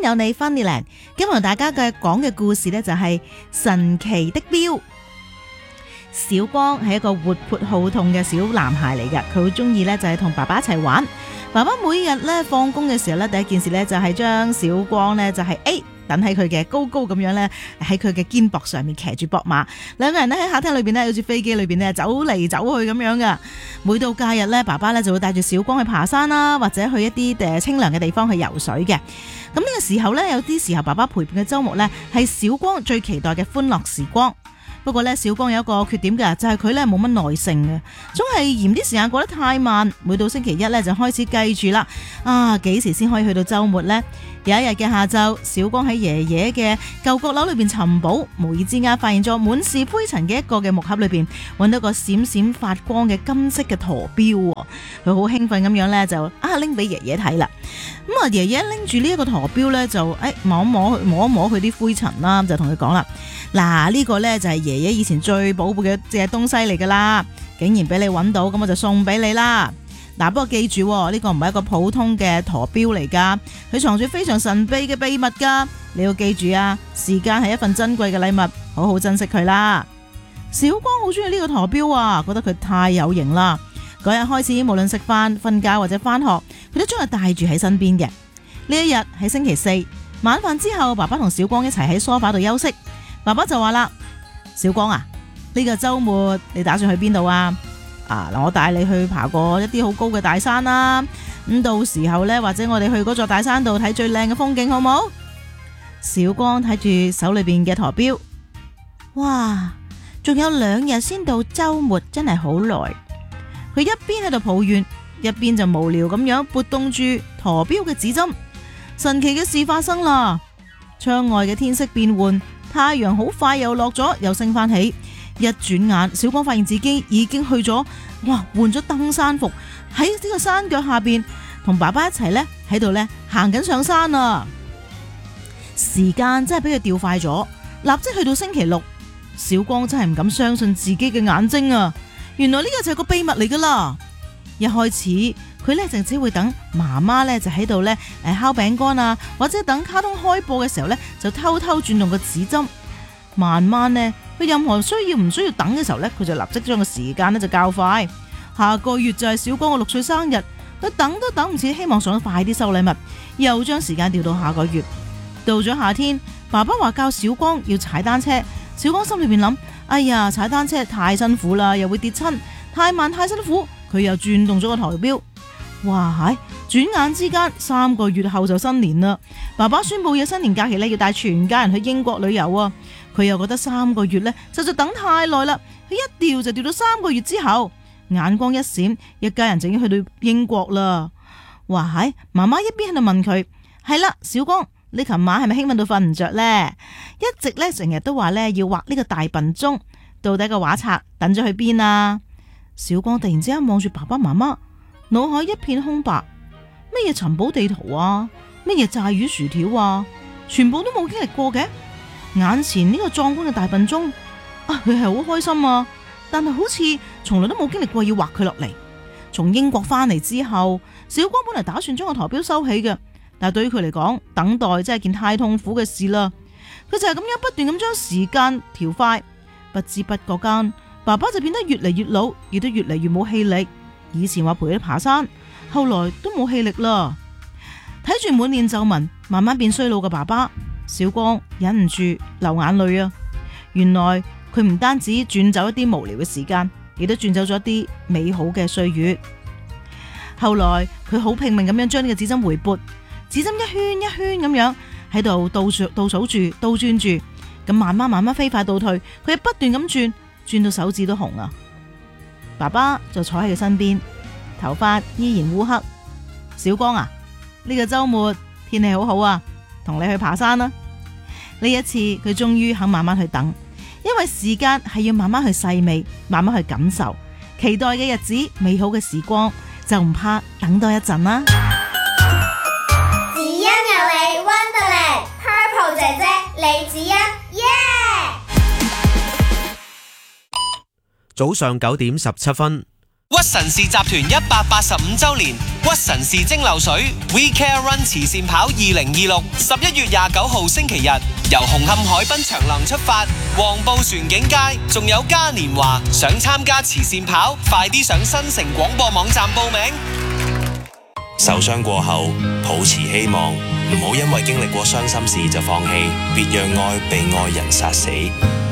有你 Funnyland， 今日同大家講嘅故事呢，就係神奇的錶。小光係一個活潑好動嘅小男孩嚟㗎，佢好中意呢，就係同爸爸一齊玩。爸爸每日呢，放工嘅時候呢，第一件事呢，就係將小光呢，就係等喺佢嘅高高咁樣呢，喺佢嘅肩膊上面騎住膊馬，兩個人呢，喺客廳裏邊呢，好似飛機裏邊呢，走嚟走去咁樣噶。每到假日呢，爸爸呢就會帶住小光去爬山啦，或者去一啲清涼嘅地方去游水嘅。咁呢個時候呢，有啲時候爸爸陪伴嘅周末呢，係小光最期待嘅歡樂時光。不過咧，小光有一個缺點嘅，就係佢咧冇乜耐性嘅，總係嫌啲時間過得太慢。每到星期一咧就開始計住啦，幾時先可以去到周末呢？有一日嘅下晝，小光喺爺爺嘅舊閣樓裏邊尋寶，無意之間發現咗滿是灰塵嘅一個嘅木盒裏邊，揾到個閃閃發光嘅金色嘅陀錶。佢好興奮咁樣咧，就拎俾爺爺睇啦。咁爺爺拎住呢一個陀錶咧，就摸一摸佢啲灰塵啦，就同佢講啦。嗱，呢個呢就係爺爺以前最寶貝嘅隻東西嚟噶啦，竟然俾你揾到，咁我就送俾你啦。嗱，不過記住，呢個唔係一個普通嘅陀錶嚟噶，佢藏住非常神秘嘅秘密噶。你要記住啊，時間係一份珍貴嘅禮物，好好珍惜佢啦。小光好中意呢個陀錶啊，覺得佢太有型啦。嗰日開始，無論食飯、瞓覺或者翻學，佢都將佢帶住喺身邊嘅。呢一日喺星期四晚飯之後，爸爸同小光一齊喺梳化度休息。爸爸就話啦：小光啊，呢個周末你打算去邊度啊？我帶你去爬過一啲好高嘅大山啦。咁到時候呢，或者我哋去嗰座大山度睇最靚嘅風景，好冇？小光睇住手裏邊嘅陀錶，哇，仲有2日先到周末，真係好耐。佢一邊喺度抱怨，一邊就無聊咁樣撥動住陀錶嘅指針。神奇嘅事發生啦！窗外嘅天色變換。太陽好快又落咗，又升翻起。一轉眼，小光發現自己已經去咗，換咗登山服，喺呢個山腳下邊，同爸爸一齊呢喺度呢行緊上山啊！時間真係俾佢調快咗，立即去到星期六。小光真係唔敢相信自己嘅眼睛啊！原來呢個就係個秘密嚟噶啦！一開始佢呢就只會等媽媽呢就喺度呢烤餅乾啊，或者等卡通開播嘅時候呢，就偷偷轉動個指針。慢慢呢，佢任何唔需要等嘅時候呢，佢就立即將個時間呢就較快。下個月就係小光嘅6歲生日，佢等都等唔切，希望想快啲收禮物，又將時間調到下個月。到咗夏天，爸爸話教小光要踩單車，小光心裏邊諗：哎呀，踩單車太辛苦啦，又會跌親，太慢太辛苦。佢又轉動咗個陀錶，哇！轉眼之間3個月後就新年啦。爸爸宣布有新年假期咧，要帶全家人去英國旅遊啊。佢又覺得3個月咧，實在等太耐啦。佢一調就調到3個月之後，眼光一閃，一家人就已經去到英國啦。哇！媽媽一邊喺度問佢：係啦，小光，你琴晚係咪興奮到瞓唔着呢？一直咧成日都話咧要畫呢個大笨鐘，到底個畫冊等咗去邊啊？小光突然之間望住爸爸媽媽，腦海一片空白。咩嘢尋寶地圖啊？咩嘢炸魚薯條啊？全部都冇經歷過嘅。眼前呢個壯觀嘅大笨鐘，佢係好開心啊！但係好似從來都冇經歷過要畫佢落嚟。從英國翻嚟之後，小光本來打算將個陀錶收起嘅，但係對於佢嚟講，等待真係件太痛苦嘅事啦。佢就係咁樣不斷咁將時間調快，不知不覺間，爸爸就變得越嚟越老，亦都越嚟越冇氣力。以前話陪佢爬山，後來都冇氣力啦。睇住滿臉皺紋，慢慢變衰老嘅爸爸，小光忍唔住流眼淚啊！原來佢唔單止轉走一啲無聊嘅時間，亦都轉走咗一啲美好嘅歲月。後來佢好拼命咁樣將呢個指針回撥，指針一圈一圈咁樣喺度倒數住、倒轉住，咁慢慢飛快倒退，佢又不斷咁轉，轉到手指都紅啊！爸爸就坐喺佢身邊，頭髮依然烏黑。小光啊，呢個周末天氣好好啊，同你去爬山啦！呢一次佢終於肯慢慢去等，因為時間係要慢慢去細味，慢慢去感受，期待嘅日子，美好嘅時光，就唔怕等多一陣啦。 只因有你 Wonderland Purple 姐姐李子欣耶！ 早上9點17分， 屈臣氏集團185周年屈臣氏蒸餾水 We Care Run 慈善跑2026 11月29號星期日，由紅磡海濱長廊出發，黃埔船景街，仲有嘉年華。想參加慈善跑，快啲上新城廣播網站報名。 受傷過後，抱持希望，唔好因為經歷過傷心事就放棄，別讓愛被愛人殺死。